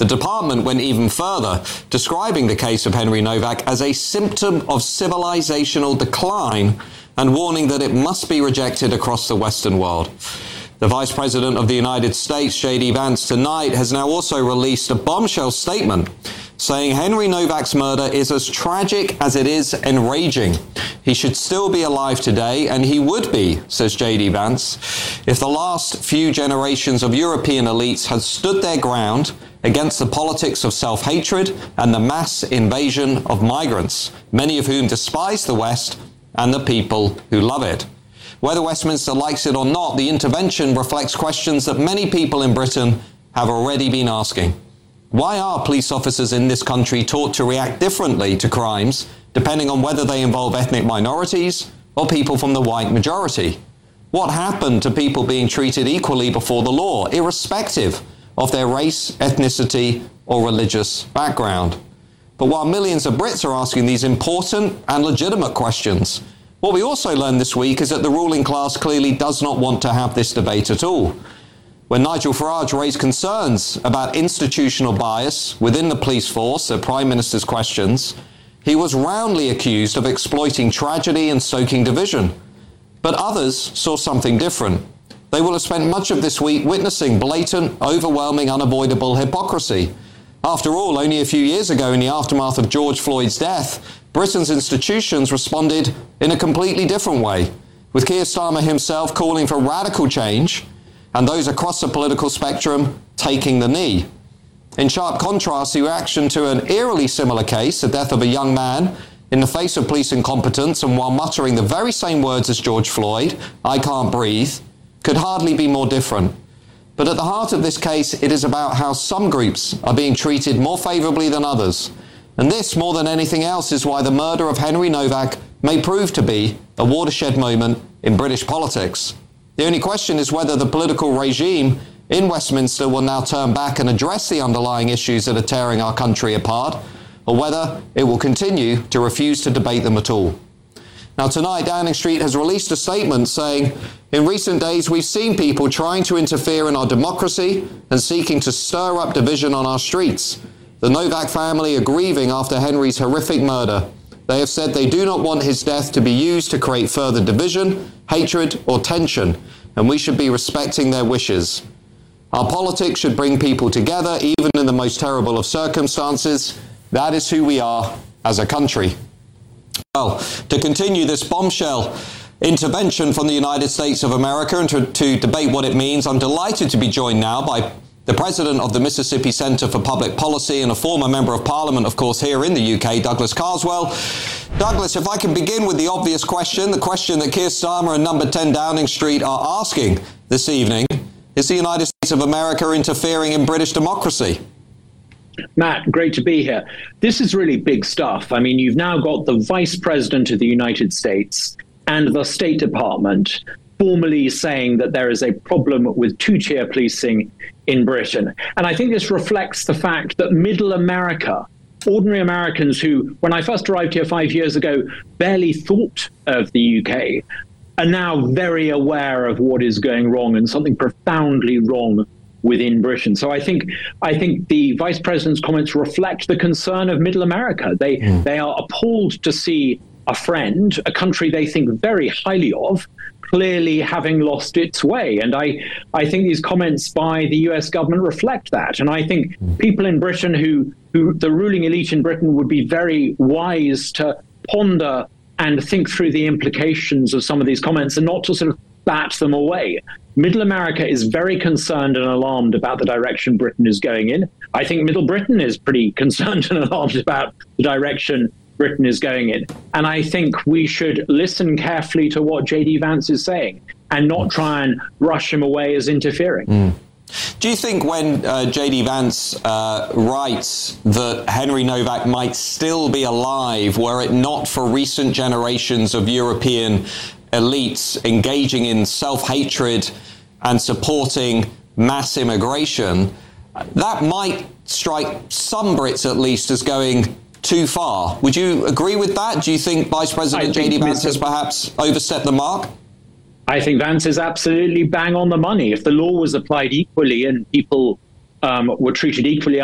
The department went even further, describing the case of Henry Novak as a symptom of civilizational decline and warning that it must be rejected across the Western world. The Vice President of the United States, J.D. Vance, tonight has now also released a bombshell statement saying Henry Novak's murder is as tragic as it is enraging. He should still be alive today, and he would be, says J.D. Vance, if the last few generations of European elites had stood their ground against the politics of self-hatred and the mass invasion of migrants, many of whom despise the West and the people who love it. Whether Westminster likes it or not, the intervention reflects questions that many people in Britain have already been asking. Why are police officers in this country taught to react differently to crimes depending on whether they involve ethnic minorities or people from the white majority? What happened to people being treated equally before the law, irrespective of their race, ethnicity, or religious background? But while millions of Brits are asking these important and legitimate questions, what we also learned this week is that the ruling class clearly does not want to have this debate at all. When Nigel Farage raised concerns about institutional bias within the police force at Prime Minister's questions, he was roundly accused of exploiting tragedy and stoking division. But others saw something different. They will have spent much of this week witnessing blatant, overwhelming, unavoidable hypocrisy. After all, only a few years ago, in the aftermath of George Floyd's death, Britain's institutions responded in a completely different way, with Keir Starmer himself calling for radical change and those across the political spectrum taking the knee. In sharp contrast, the reaction to an eerily similar case, the death of a young man in the face of police incompetence and while muttering the very same words as George Floyd, "I can't breathe," could hardly be more different. But at the heart of this case, it is about how some groups are being treated more favourably than others. And this, more than anything else, is why the murder of Henry Novak may prove to be a watershed moment in British politics. The only question is whether the political regime in Westminster will now turn back and address the underlying issues that are tearing our country apart, or whether it will continue to refuse to debate them at all. Now, tonight, Downing Street has released a statement saying, in recent days, we've seen people trying to interfere in our democracy and seeking to stir up division on our streets. The Novak family are grieving after Henry's horrific murder. They have said they do not want his death to be used to create further division, hatred, or tension, and we should be respecting their wishes. Our politics should bring people together, even in the most terrible of circumstances. That is who we are as a country. Well, to continue this bombshell intervention from the United States of America and to debate what it means, I'm delighted to be joined now by the president of the Mississippi Centre for Public Policy and a former member of Parliament, of course, here in the UK, Douglas Carswell. Douglas, if I can begin with the obvious question, the question that Keir Starmer and Number 10 Downing Street are asking this evening, is the United States of America interfering in British democracy? Matt, great to be here. This is really big stuff. I mean, you've now got the Vice President of the United States and the State Department formally saying that there is a problem with two-tier policing in Britain. And I think this reflects the fact that middle America, ordinary Americans who, when I first arrived here 5 years ago, barely thought of the UK, are now very aware of what is going wrong and something profoundly wrong within Britain. So I think the Vice President's comments reflect the concern of middle America. They are appalled to see a friend, a country they think very highly of, clearly having lost its way. And I think these comments by the US government reflect that. And I think people in Britain who the ruling elite in Britain would be very wise to ponder and think through the implications of some of these comments and not to sort of bat them away. Middle America is very concerned and alarmed about the direction Britain is going in. I think Middle Britain is pretty concerned and alarmed about the direction Britain is going in. And I think we should listen carefully to what J.D. Vance is saying and not try and rush him away as interfering. Do you think when J.D. Vance writes that Henry Novak might still be alive were it not for recent generations of European elites engaging in self-hatred and supporting mass immigration, that might strike some Brits at least as going too far? Would you agree with that? Do you think Vice President J.D. Vance has perhaps overstepped the mark? I think Vance is absolutely bang on the money. If the law was applied equally and people were treated equally